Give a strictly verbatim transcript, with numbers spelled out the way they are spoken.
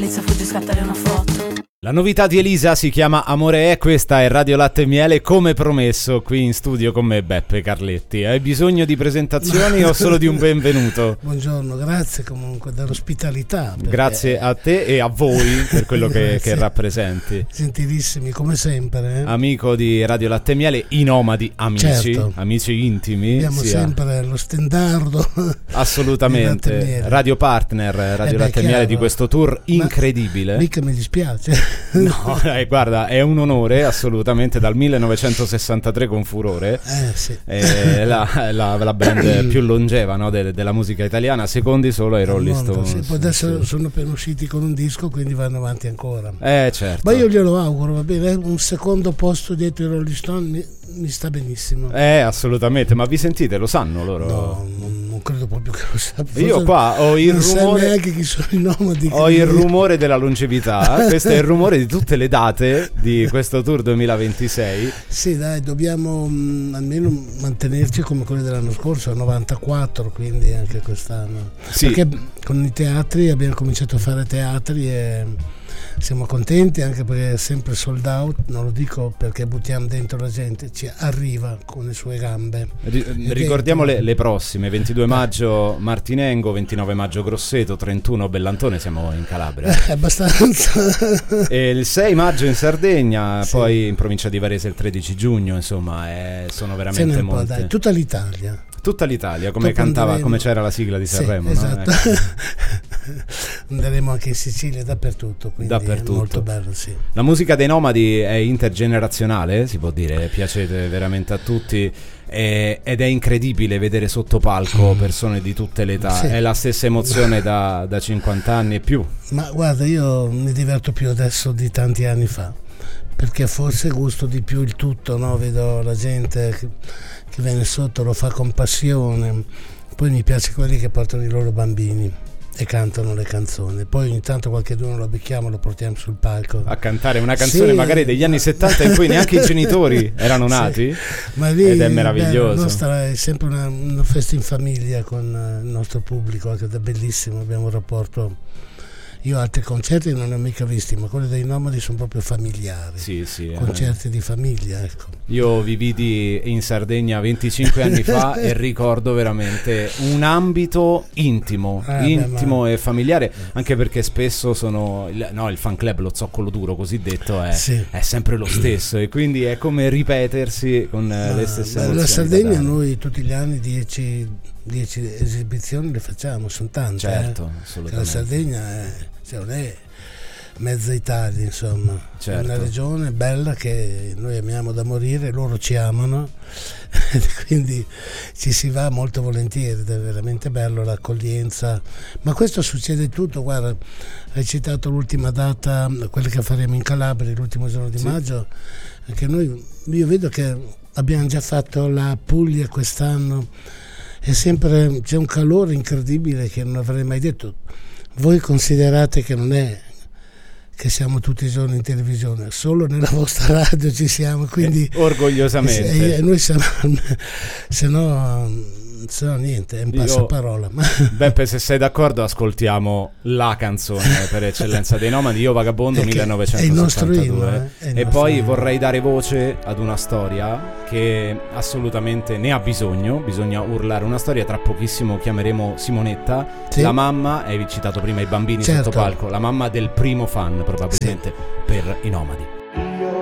inizia a fuggire, scattare una foto. La novità di Elisa si chiama Amore è, questa è Radio Latte e Miele, come promesso qui in studio con me Beppe Carletti. Hai bisogno di presentazioni o solo di un benvenuto? Buongiorno, grazie comunque dell'ospitalità. Perché... Grazie a te e a voi per quello che, che rappresenti. Gentilissimi come sempre. Eh? Amico di Radio Latte e Miele, i nomadi amici, certo. amici intimi. Abbiamo sia... sempre lo stendardo. Assolutamente, radio partner, Radio eh beh, Latte e Miele di questo tour incredibile. Ma mica mi dispiace. No, eh, guarda, è un onore assolutamente, dal millenovecentosessantatré con Furore, eh, sì. eh, la, la, la band più longeva, no, de, della musica italiana, secondi solo ai Rolling Stones. Sì, poi adesso sì. sono appena usciti con un disco, quindi vanno avanti ancora. Eh certo. Ma io glielo auguro, va bene, un secondo posto dietro i Rolling Stones mi, mi sta benissimo. Eh, assolutamente, ma vi sentite, lo sanno loro? No, non, non credo proprio che lo sappiano. Io qua ho il non rumore, neanche chi sono i nomadi. ho il rumore della longevità, questo è il rumore di tutte le date di questo tour duemilaventisei. Sì, dai, dobbiamo mh, almeno mantenerci come quelli dell'anno scorso, a novantaquattro, quindi anche quest'anno. Sì. Perché con i teatri abbiamo cominciato a fare teatri e siamo contenti, anche perché è sempre sold out, non lo dico perché buttiamo dentro la gente, ci arriva con le sue gambe. R- ricordiamo le, le prossime: ventidue maggio Martinengo, ventinove maggio Grosseto, trentuno Bellantone, siamo in Calabria. Eh, abbastanza. E il sei maggio in Sardegna, sì. Poi in provincia di Varese il tredici giugno, insomma, eh, sono veramente molte. Dai, tutta l'Italia. Tutta l'Italia, come Dopo cantava, andremo... come c'era la sigla di Sanremo, sì, esatto. No? Ecco. Andremo anche in Sicilia, dappertutto, quindi dappertutto. È molto bello, sì. La musica dei nomadi è intergenerazionale, si può dire, piacete veramente a tutti. Ed è incredibile vedere sotto palco persone di tutte le età, sì. È la stessa emozione da, da cinquanta anni e più. Ma guarda, io mi diverto più adesso di tanti anni fa, perché forse gusto di più il tutto, no? Vedo la gente che, che viene sotto, lo fa con passione, poi mi piace quelli che portano i loro bambini e cantano le canzoni, poi ogni tanto qualcheduno lo becchiamo, lo portiamo sul palco a cantare una canzone, sì, magari degli anni settanta in cui neanche i genitori erano nati, sì. Ma lì, ed è meraviglioso. Beh, nostra è sempre una, una festa in famiglia con il nostro pubblico, anche è bellissimo, abbiamo un rapporto. Io altri concerti non ne ho mica visti, ma quelli dei nomadi sono proprio familiari, sì, sì, concerti eh. di famiglia, ecco. Io vi vidi in Sardegna venticinque anni fa e ricordo veramente un ambito intimo, ah, intimo beh, ma... e familiare, anche perché spesso sono no, il fan club, lo zoccolo duro cosiddetto è, sì. è sempre lo stesso, e quindi è come ripetersi con ma, le stesse emozioni. La Sardegna noi tutti gli anni dieci dieci esibizioni le facciamo, sono tante, certo, eh? assolutamente. La Sardegna è, cioè non è mezza Italia, insomma, certo. È una regione bella che noi amiamo da morire, loro ci amano, quindi ci si va molto volentieri, è veramente bello l'accoglienza, ma questo succede tutto. Guarda, hai citato l'ultima data, quella che faremo in Calabria l'ultimo giorno di sì. maggio, anche noi, io vedo che abbiamo già fatto la Puglia quest'anno, è sempre, c'è un calore incredibile che non avrei mai detto. Voi considerate che non è che siamo tutti i giorni in televisione, solo nella vostra radio ci siamo, quindi eh, orgogliosamente. E, e noi siamo, se no, se no niente, è un passaparola. Beppe, se sei d'accordo ascoltiamo la canzone per eccellenza dei nomadi, Io Vagabondo millenovecentosettantadue, inno, eh? E poi inno. Vorrei dare voce ad una storia che assolutamente ne ha bisogno, bisogna urlare una storia. Tra pochissimo chiameremo Simonetta, sì. La mamma, hai citato prima i bambini, certo. Sotto palco, la mamma del primo fan probabilmente, sì. Per i nomadi.